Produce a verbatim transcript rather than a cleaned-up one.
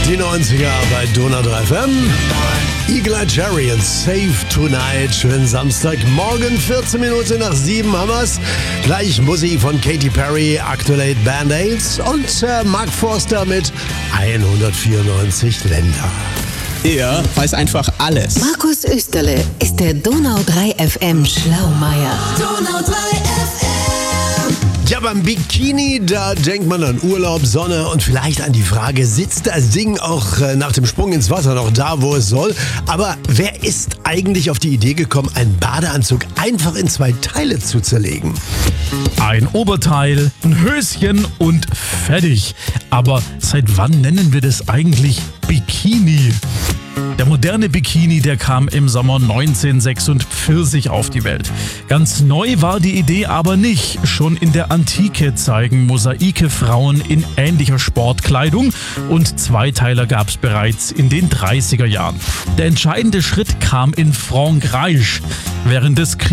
Die neunziger bei Donau drei F M. Eagle Eye Cherry und Save Tonight. Schönen Samstagmorgen, vierzehn Minuten nach sieben haben wir's. Gleich Musik von Katy Perry, Actuate Band-Aids und äh, Mark Forster mit hundertvierundneunzig Länder. Er weiß einfach alles. Markus Österle ist der Donau drei F M Schlaumeier. Donau drei F M. Ja, beim Bikini, da denkt man an Urlaub, Sonne und vielleicht an die Frage, sitzt das Ding auch äh, nach dem Sprung ins Wasser noch da, wo es soll? Aber wer ist eigentlich auf die Idee gekommen, einen Badeanzug einfach in zwei Teile zu zerlegen? Ein Oberteil, ein Höschen und fertig. Aber seit wann nennen wir das eigentlich Bikini? Der moderne Bikini, der kam im Sommer neunzehnhundertsechsundvierzig auf die Welt. Ganz neu war die Idee aber nicht. Schon in der Antike zeigen Mosaike Frauen in ähnlicher Sportkleidung und Zweiteiler gab es bereits in den dreißiger Jahren. Der entscheidende Schritt kam in Frankreich. Während des